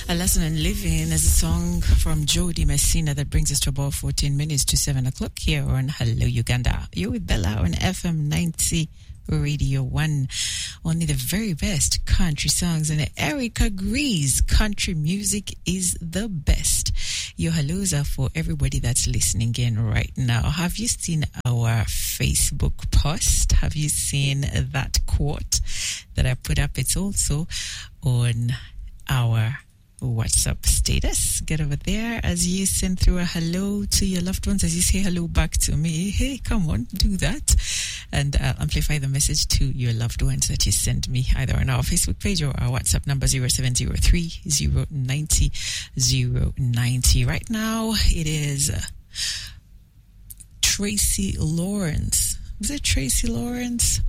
A Lesson in Living is a song from Jody Messina that brings us to about 14 minutes to 7 o'clock here on Hello Uganda. You're with Bella on FM 90 Radio 1. Only the very best country songs, and Eric agrees country music is the best. Your hellos are for everybody that's listening in right now. Have you seen our Facebook post? Have you seen that quote that I put up? It's also on our WhatsApp status. Get over there as you send through a hello to your loved ones, as you say hello back to me. Hey, come on, do that. And amplify the message to your loved ones that you send me either on our Facebook page or our WhatsApp number 0703 090 090. Right now, it is Tracy Lawrence. Was it Tracy Lawrence?